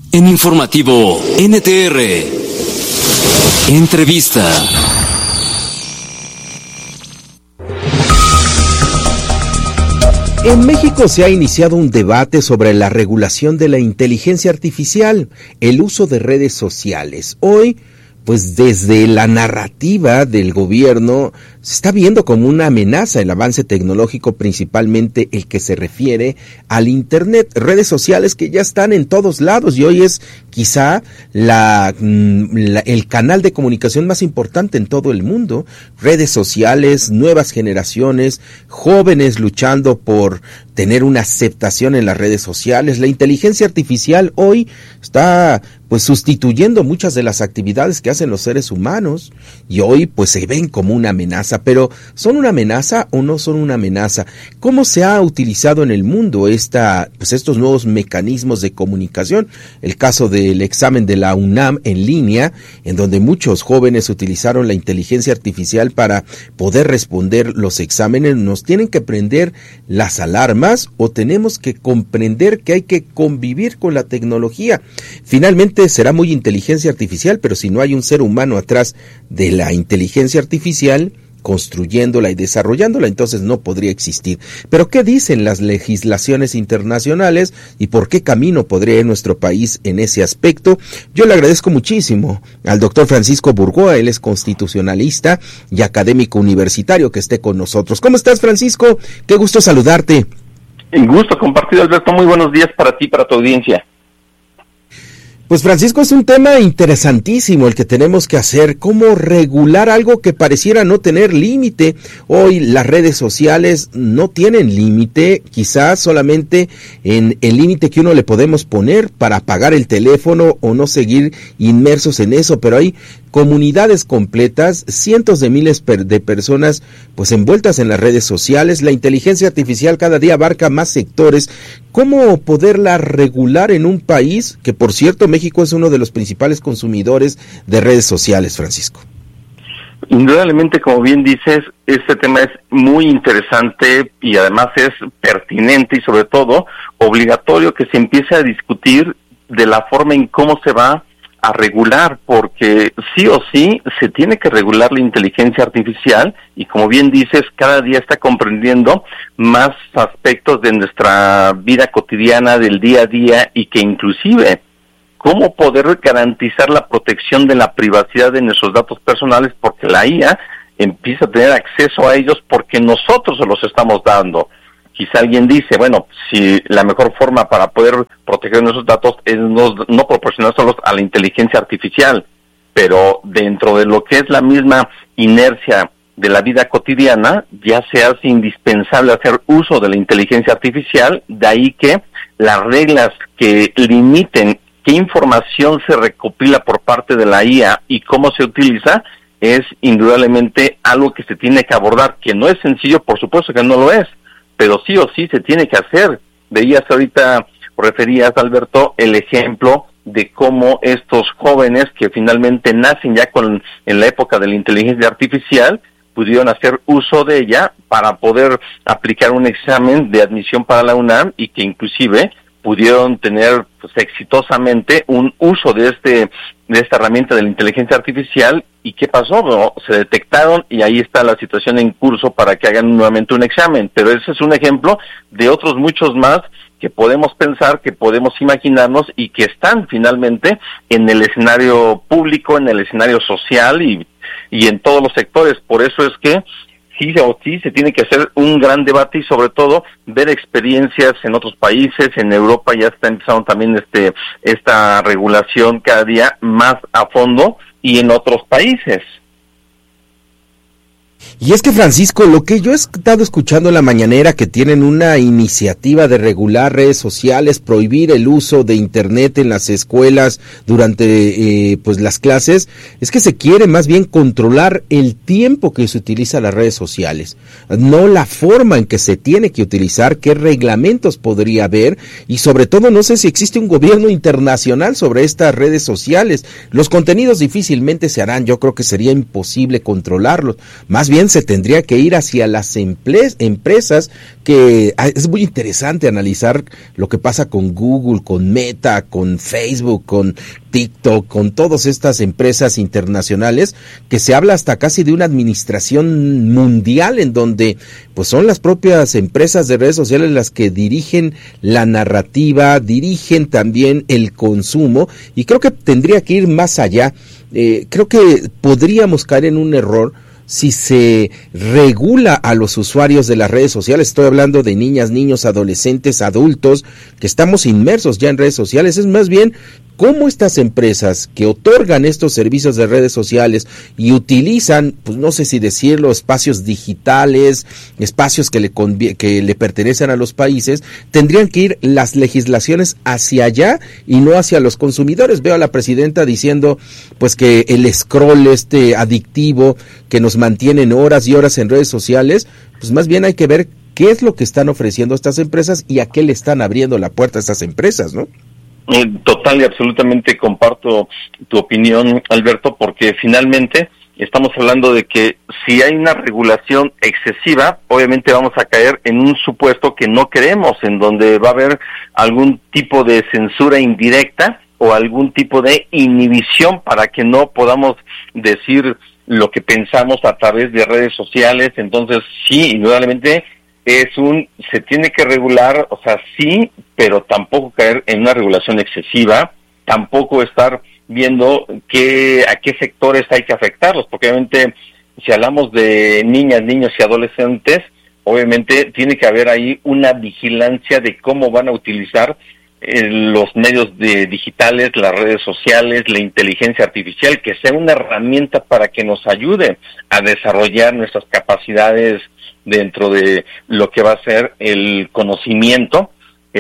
En Informativo NTR, entrevista. En México se ha iniciado un debate sobre la regulación de la inteligencia artificial, el uso de redes sociales. Hoy, pues desde la narrativa del gobierno, se está viendo como una amenaza el avance tecnológico, principalmente el que se refiere al Internet, redes sociales que ya están en todos lados y hoy es quizá el canal de comunicación más importante en todo el mundo. Redes sociales, nuevas generaciones, jóvenes luchando por tener una aceptación en las redes sociales. La inteligencia artificial hoy está pues sustituyendo muchas de las actividades que hacen los seres humanos y hoy pues se ven como una amenaza. Pero ¿son una amenaza o no son una amenaza? ¿Cómo se ha utilizado en el mundo estos nuevos mecanismos de comunicación? El caso del examen de la UNAM en línea, en donde muchos jóvenes utilizaron la inteligencia artificial para poder responder los exámenes. ¿Nos tienen que prender las alarmas o tenemos que comprender que hay que convivir con la tecnología? Finalmente será muy inteligencia artificial, pero si no hay un ser humano atrás de la inteligencia artificial, construyéndola y desarrollándola, entonces no podría existir. Pero ¿qué dicen las legislaciones internacionales y por qué camino podría ir nuestro país en ese aspecto? Yo le agradezco muchísimo al doctor Francisco Burgoa, él es constitucionalista y académico universitario, que esté con nosotros. ¿Cómo estás, Francisco? Qué gusto saludarte. Un gusto compartido, Alberto. Muy buenos días para ti, para tu audiencia. Pues Francisco, es un tema interesantísimo el que tenemos que hacer, cómo regular algo que pareciera no tener límite. Hoy las redes sociales no tienen límite, quizás solamente en el límite que uno le podemos poner para apagar el teléfono o no seguir inmersos en eso, pero hay comunidades completas, cientos de miles de personas pues envueltas en las redes sociales. La inteligencia artificial cada día abarca más sectores. ¿Cómo poderla regular en un país que, por cierto, México es uno de los principales consumidores de redes sociales, Francisco? Indudablemente, como bien dices, este tema es muy interesante y además es pertinente y sobre todo obligatorio que se empiece a discutir de la forma en cómo se va a regular, porque sí o sí se tiene que regular la inteligencia artificial y como bien dices, cada día está comprendiendo más aspectos de nuestra vida cotidiana, del día a día y que inclusive cómo poder garantizar la protección de la privacidad de nuestros datos personales, porque la IA empieza a tener acceso a ellos porque nosotros se los estamos dando. Quizá alguien dice, bueno, si la mejor forma para poder proteger nuestros datos es no proporcionárselos a la inteligencia artificial, pero dentro de lo que es la misma inercia de la vida cotidiana, ya se hace indispensable hacer uso de la inteligencia artificial, de ahí que las reglas que limiten qué información se recopila por parte de la IA y cómo se utiliza, es indudablemente algo que se tiene que abordar, que no es sencillo, por supuesto que no lo es, pero sí o sí se tiene que hacer. Veías ahorita, referías, Alberto, el ejemplo de cómo estos jóvenes que finalmente nacen ya en la época de la inteligencia artificial, pudieron hacer uso de ella para poder aplicar un examen de admisión para la UNAM y que inclusive pudieron tener pues exitosamente un uso de esta herramienta de la inteligencia artificial. ¿Y qué pasó? Bueno, se detectaron y ahí está la situación en curso para que hagan nuevamente un examen, pero ese es un ejemplo de otros muchos más que podemos pensar, que podemos imaginarnos y que están finalmente en el escenario público, en el escenario social y en todos los sectores. Por eso es que sí se tiene que hacer un gran debate y sobre todo ver experiencias en otros países. En Europa ya está empezando también esta regulación cada día más a fondo y en otros países. Y es que, Francisco, lo que yo he estado escuchando en la mañanera, que tienen una iniciativa de regular redes sociales, prohibir el uso de Internet en las escuelas durante las clases, es que se quiere más bien controlar el tiempo que se utiliza las redes sociales, no la forma en que se tiene que utilizar, qué reglamentos podría haber, y sobre todo no sé si existe un gobierno internacional sobre estas redes sociales. Los contenidos difícilmente se harán, yo creo que sería imposible controlarlos, más bien se tendría que ir hacia las empresas, que es muy interesante analizar lo que pasa con Google, con Meta, con Facebook, con TikTok, con todas estas empresas internacionales, que se habla hasta casi de una administración mundial, en donde pues son las propias empresas de redes sociales las que dirigen la narrativa, dirigen también el consumo, y creo que tendría que ir más allá. Creo que podríamos caer en un error si se regula a los usuarios de las redes sociales. Estoy hablando de niñas, niños, adolescentes, adultos, que estamos inmersos ya en redes sociales. Es más bien cómo estas empresas que otorgan estos servicios de redes sociales y utilizan, pues no sé si decirlo, espacios digitales, espacios que le pertenecen a los países, tendrían que ir las legislaciones hacia allá y no hacia los consumidores. Veo a la presidenta diciendo pues que el scroll adictivo que nos mantienen horas y horas en redes sociales, pues más bien hay que ver qué es lo que están ofreciendo estas empresas y a qué le están abriendo la puerta a estas empresas, ¿no? Total y absolutamente comparto tu opinión, Alberto, porque finalmente estamos hablando de que si hay una regulación excesiva, obviamente vamos a caer en un supuesto que no queremos, en donde va a haber algún tipo de censura indirecta o algún tipo de inhibición para que no podamos decir lo que pensamos a través de redes sociales. Entonces sí, indudablemente se tiene que regular, o sea, sí, pero tampoco caer en una regulación excesiva, tampoco estar viendo a qué sectores hay que afectarlos, porque obviamente si hablamos de niñas, niños y adolescentes, obviamente tiene que haber ahí una vigilancia de cómo van a utilizar los medios digitales, las redes sociales, la inteligencia artificial, que sea una herramienta para que nos ayude a desarrollar nuestras capacidades dentro de lo que va a ser el conocimiento,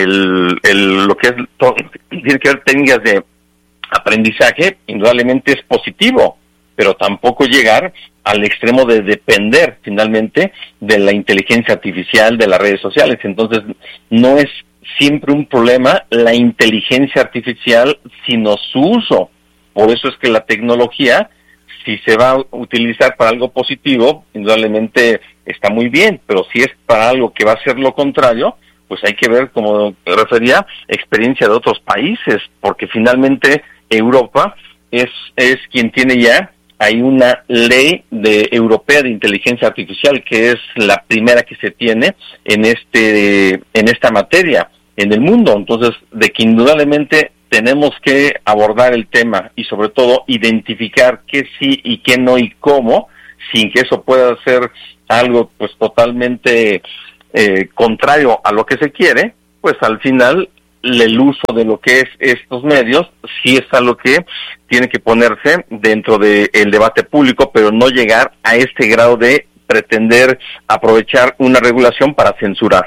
lo que es todo, tiene que haber técnicas de aprendizaje. Indudablemente es positivo, pero tampoco llegar al extremo de depender finalmente de la inteligencia artificial, de las redes sociales. Entonces no es siempre un problema la inteligencia artificial, sino su uso. Por eso es que la tecnología, si se va a utilizar para algo positivo, indudablemente está muy bien, pero si es para algo que va a ser lo contrario, pues hay que ver, como refería, experiencia de otros países, porque finalmente Europa es quien tiene ya, hay una ley europea de inteligencia artificial, que es la primera que se tiene en esta materia en el mundo. Entonces, de que indudablemente tenemos que abordar el tema y sobre todo identificar qué sí y qué no y cómo, sin que eso pueda ser algo pues totalmente contrario a lo que se quiere, pues al final el uso de lo que es estos medios sí es algo que tiene que ponerse dentro del debate público, pero no llegar a este grado de pretender aprovechar una regulación para censurar.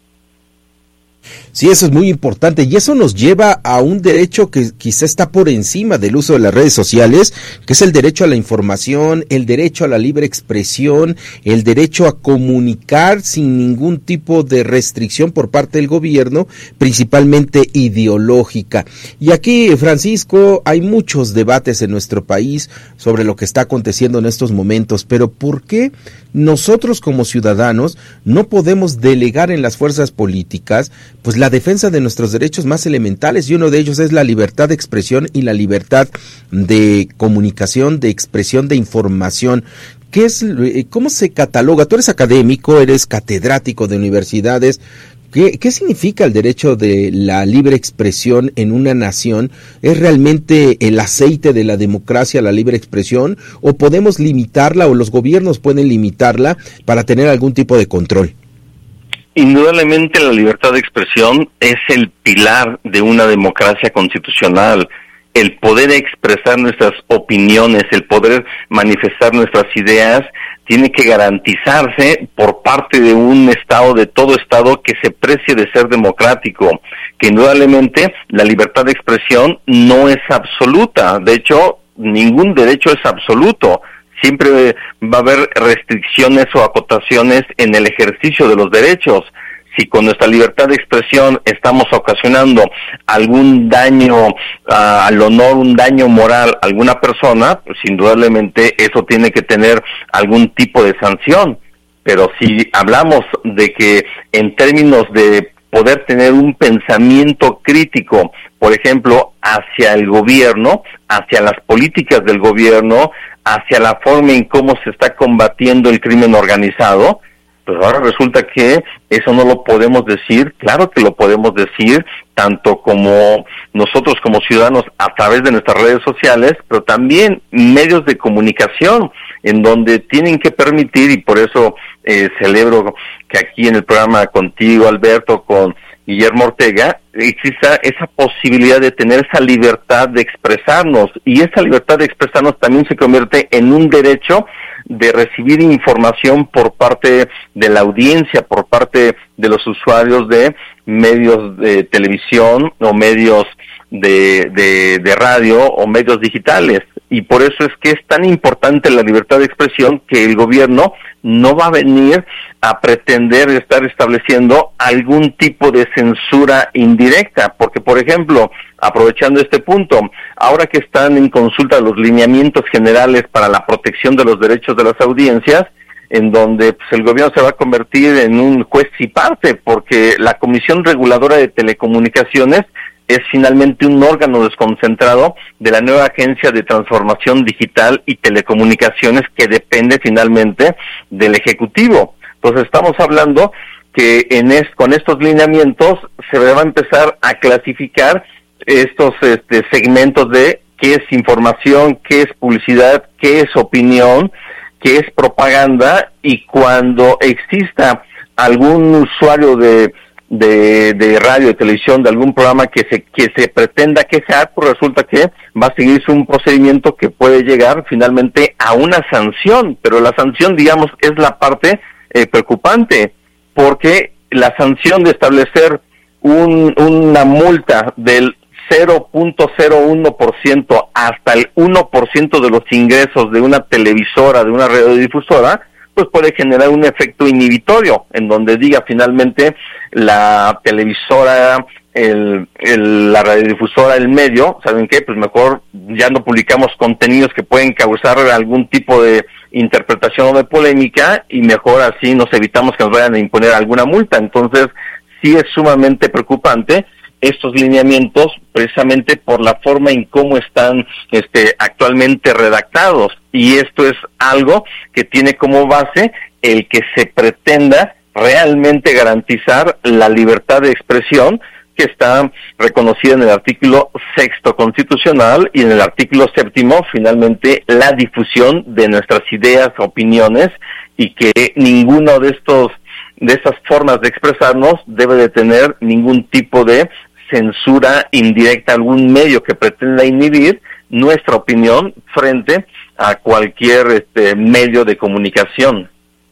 Sí, eso es muy importante, y eso nos lleva a un derecho que quizá está por encima del uso de las redes sociales, que es el derecho a la información, el derecho a la libre expresión, el derecho a comunicar sin ningún tipo de restricción por parte del gobierno, principalmente ideológica. Y aquí, Francisco, hay muchos debates en nuestro país sobre lo que está aconteciendo en estos momentos, pero ¿por qué nosotros como ciudadanos no podemos delegar en las fuerzas políticas pues la defensa de nuestros derechos más elementales? Y uno de ellos es la libertad de expresión y la libertad de comunicación, de expresión, de información. ¿Cómo se cataloga? Tú eres académico, eres catedrático de universidades. ¿Qué significa el derecho de la libre expresión en una nación? ¿Es realmente el aceite de la democracia la libre expresión? ¿O podemos limitarla, o los gobiernos pueden limitarla para tener algún tipo de control? Indudablemente la libertad de expresión es el pilar de una democracia constitucional. El poder expresar nuestras opiniones, el poder manifestar nuestras ideas, tiene que garantizarse por parte de un Estado, de todo Estado que se precie de ser democrático, que indudablemente la libertad de expresión no es absoluta. De hecho, ningún derecho es absoluto. Siempre va a haber restricciones o acotaciones en el ejercicio de los derechos. si con nuestra libertad de expresión estamos ocasionando algún daño al honor, un daño moral a alguna persona, pues indudablemente eso tiene que tener algún tipo de sanción. Pero si hablamos de que en términos de poder tener un pensamiento crítico, por ejemplo, hacia el gobierno, hacia las políticas del gobierno, hacia la forma en cómo se está combatiendo el crimen organizado, pues ahora resulta que eso no lo podemos decir. Claro que lo podemos decir, tanto como nosotros como ciudadanos a través de nuestras redes sociales, pero también medios de comunicación, en donde tienen que permitir, y por eso celebro que aquí en el programa contigo, Alberto, con Guillermo Ortega, exista esa posibilidad de tener esa libertad de expresarnos, y esa libertad de expresarnos también se convierte en un derecho de recibir información por parte de la audiencia, por parte de los usuarios de medios de televisión o medios de radio o medios digitales. Y por eso es que es tan importante la libertad de expresión, que el gobierno no va a venir a pretender estar estableciendo algún tipo de censura indirecta, porque, por ejemplo, aprovechando este punto, ahora que están en consulta los lineamientos generales para la protección de los derechos de las audiencias, en donde pues, el gobierno se va a convertir en un juez y parte, porque la Comisión Reguladora de Telecomunicaciones es finalmente un órgano desconcentrado de la nueva Agencia de Transformación Digital y Telecomunicaciones, que depende finalmente del Ejecutivo. Entonces estamos hablando que con estos lineamientos se va a empezar a clasificar estos segmentos de qué es información, qué es publicidad, qué es opinión, qué es propaganda, y cuando exista algún usuario de radio, de televisión, de algún programa que se pretenda quejar, pues resulta que va a seguirse un procedimiento que puede llegar finalmente a una sanción, pero la sanción, digamos, es la parte preocupante, porque la sanción de establecer una multa del 0.01% hasta el 1% de los ingresos de una televisora, de una radiodifusora, pues puede generar un efecto inhibitorio, en donde diga finalmente la televisora, la radiodifusora, el medio, ¿saben qué? Pues mejor ya no publicamos contenidos que pueden causar algún tipo de interpretación o de polémica, y mejor así nos evitamos que nos vayan a imponer alguna multa. Entonces, sí es sumamente preocupante estos lineamientos, precisamente por la forma en cómo están actualmente redactados, y esto es algo que tiene como base el que se pretenda realmente garantizar la libertad de expresión, que está reconocida en el artículo 6º constitucional, y en el artículo 7º finalmente la difusión de nuestras ideas, opiniones, y que ninguno de esas formas de expresarnos debe de tener ningún tipo de censura indirecta, algún medio que pretenda inhibir nuestra opinión frente a cualquier medio de comunicación.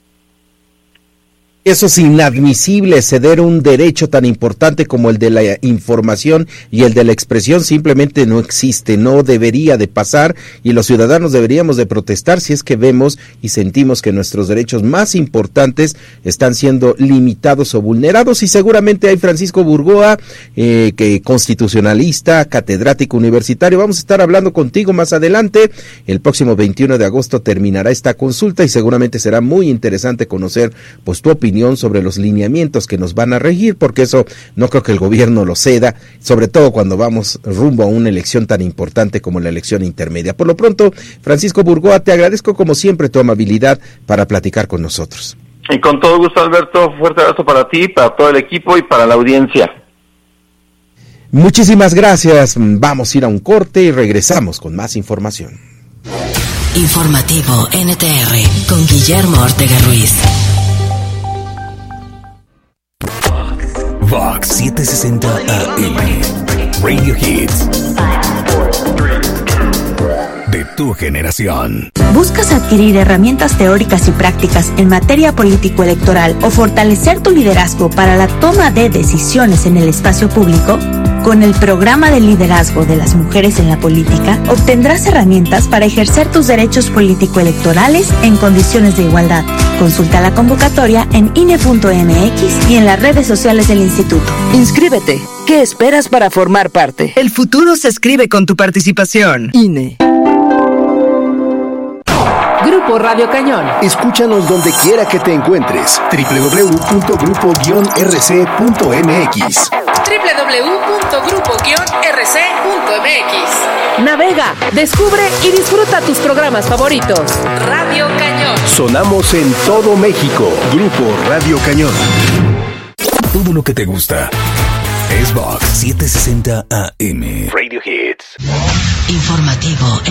Eso es inadmisible. Ceder un derecho tan importante como el de la información y el de la expresión simplemente no existe, no debería de pasar, y los ciudadanos deberíamos de protestar si es que vemos y sentimos que nuestros derechos más importantes están siendo limitados o vulnerados. Y seguramente hay Francisco Burgoa, que constitucionalista, catedrático universitario. Vamos a estar hablando contigo más adelante. El próximo 21 de agosto terminará esta consulta y seguramente será muy interesante conocer pues tu opinión sobre los lineamientos que nos van a regir, porque eso no creo que el gobierno lo ceda, sobre todo cuando vamos rumbo a una elección tan importante como la elección intermedia. Por lo pronto, Francisco Burgoa, te agradezco como siempre tu amabilidad para platicar con nosotros. Y con todo gusto, Alberto, fuerte abrazo para ti, para todo el equipo y para la audiencia. Muchísimas gracias. Vamos a ir a un corte y regresamos con más información. Informativo NTR con Guillermo Ortega Ruiz. Vox 760 AM. Radio Hits. De tu generación. ¿Buscas adquirir herramientas teóricas y prácticas en materia político-electoral o fortalecer tu liderazgo para la toma de decisiones en el espacio público? Con el programa de liderazgo de las mujeres en la política, obtendrás herramientas para ejercer tus derechos político-electorales en condiciones de igualdad. Consulta la convocatoria en INE.mx y en las redes sociales del instituto. Inscríbete. ¿Qué esperas para formar parte? El futuro se escribe con tu participación. INE. Grupo Radio Cañón. Escúchanos donde quiera que te encuentres. www.grupo-rc.mx www.grupo-rc.mx. Navega, descubre y disfruta tus programas favoritos. Radio Cañón. Sonamos en todo México. Grupo Radio Cañón. Todo lo que te gusta. Es Vox 760 AM. Radio Hits. Informativo